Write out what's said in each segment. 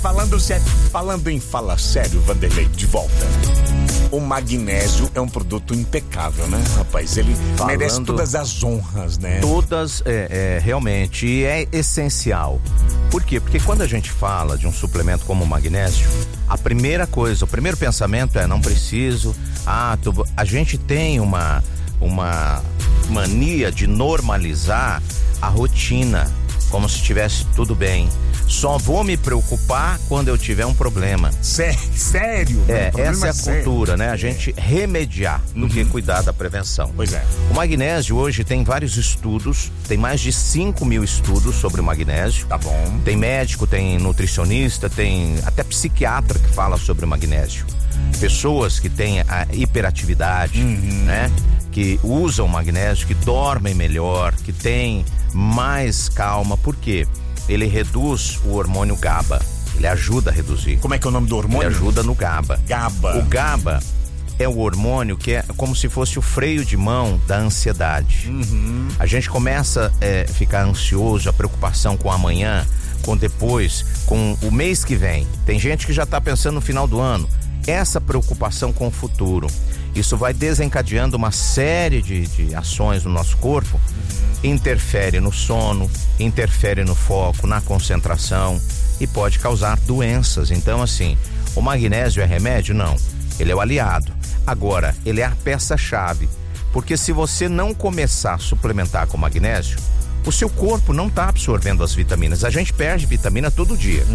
Falando em fala sério, Vanderlei, de volta. O magnésio é um produto impecável, né, rapaz? Ele merece todas as honras, né? Todas, realmente, e é essencial. Por quê? Porque quando a gente fala de um suplemento como o magnésio, a primeira coisa, o primeiro pensamento é: não preciso. A gente tem uma mania de normalizar a rotina, como se estivesse tudo bem. Só vou me preocupar quando eu tiver um problema. Sério? Essa é a cultura, né? A gente remediar do que cuidar da prevenção. Pois é. O magnésio hoje tem vários estudos, tem mais de 5.000 estudos sobre o magnésio. Tá bom. Tem médico, tem nutricionista, tem até psiquiatra que fala sobre o magnésio. Pessoas que têm a hiperatividade, né? Que usam magnésio, que dormem melhor, que têm mais calma. Por quê? Ele reduz o hormônio GABA. Ele ajuda a reduzir. Como é que é o nome do hormônio? Ele ajuda no GABA. GABA. O GABA é o hormônio que é como se fosse o freio de mão da ansiedade. A gente começa a ficar ansioso, a preocupação com amanhã, com depois, com o mês que vem. Tem gente que já está pensando no final do ano. Essa preocupação com o futuro, isso vai desencadeando uma série de ações no nosso corpo, interfere no sono, interfere no foco, na concentração e pode causar doenças. Então, assim, o magnésio é remédio? Não, ele é o aliado. Agora, ele é a peça-chave, porque se você não começar a suplementar com magnésio, o seu corpo não está absorvendo as vitaminas. A gente perde vitamina todo dia.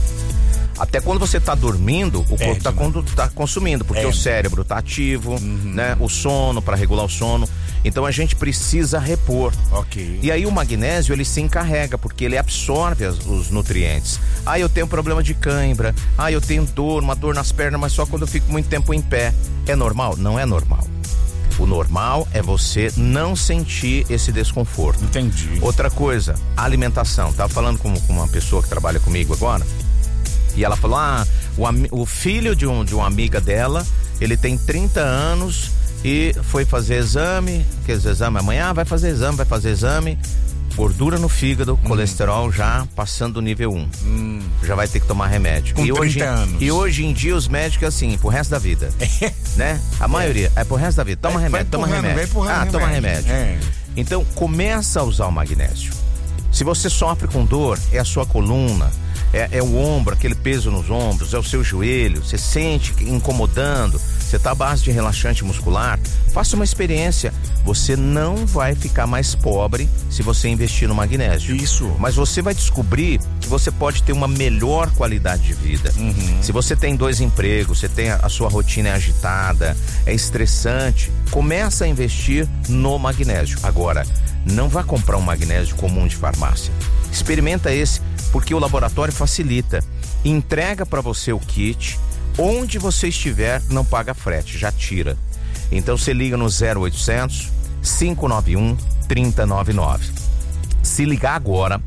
Até quando você está dormindo, o corpo está consumindo, porque o cérebro está ativo, né? O sono, para regular o sono. Então a gente precisa repor. Ok. E aí o magnésio, ele se encarrega, porque ele absorve os nutrientes. Eu tenho problema de cãibra, eu tenho uma dor nas pernas, mas só quando eu fico muito tempo em pé. É normal? Não é normal. O normal é você não sentir esse desconforto. Entendi. Outra coisa, a alimentação. Tava falando com uma pessoa que trabalha comigo agora, e ela falou: o filho de uma amiga dela, ele tem 30 anos e foi fazer exame, amanhã vai fazer exame, gordura no fígado, colesterol já passando o nível 1. Já vai ter que tomar remédio. Com 30 anos. E hoje em dia os médicos, assim, pro resto da vida. Né? A maioria é pro resto da vida. Toma remédio. Toma remédio. Então, começa a usar o magnésio. Se você sofre com dor, é a sua coluna, é o ombro, aquele peso nos ombros, é o seu joelho, você sente incomodando, você está à base de relaxante muscular, faça uma experiência. Você não vai ficar mais pobre se você investir no magnésio. Isso. Mas você vai descobrir que você pode ter uma melhor qualidade de vida. Se você tem 2 empregos, você tem a sua rotina agitada, é estressante, começa a investir no magnésio. Agora, não vá comprar um magnésio comum de farmácia. Experimenta esse, porque o laboratório facilita. Entrega para você o kit, onde você estiver, não paga frete, já tira. Então você liga no 0800 591 3099. Se ligar agora,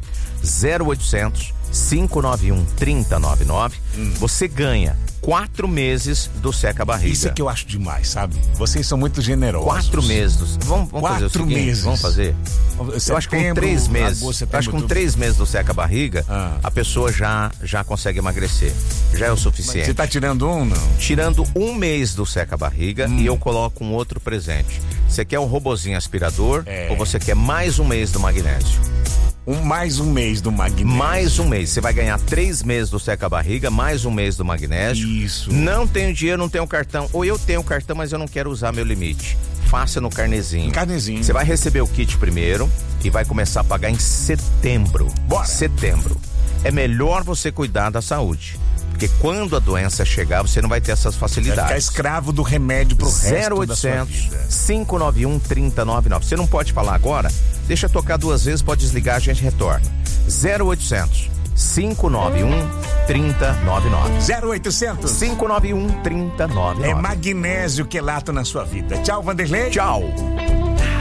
0800 591 3099, você ganha 4 meses do seca-barriga. Isso é que eu acho demais, sabe? Vocês são muito generosos. 4 meses. Vamos fazer o seguinte, meses. Vamos fazer? Eu acho que com 3 meses. Agosto, Com 3 meses do seca-barriga, a pessoa já consegue emagrecer. Já é o suficiente. Mas você tá tirando não? Tirando 1 mês do seca-barriga e eu coloco um outro presente. Você quer um robozinho aspirador ou você quer mais 1 mês do magnésio? Mais um mês do magnésio. Mais 1 mês. Você vai ganhar 3 meses do seca-barriga, mais 1 mês do magnésio. Isso. Não tenho dinheiro, não tenho cartão. Ou eu tenho cartão, mas eu não quero usar meu limite. Faça no carnezinho. Você vai receber o kit primeiro e vai começar a pagar em setembro. Bora. Setembro. É melhor você cuidar da saúde. Porque quando a doença chegar, você não vai ter essas facilidades. Vai ficar escravo do remédio pro resto da sua vida. 0800 591 3099. Você não pode falar agora? Deixa tocar 2 vezes, pode desligar, a gente retorna. 0800 591 3099. 0800 591 3099. É magnésio quelato na sua vida. Tchau, Vanderlei. Tchau.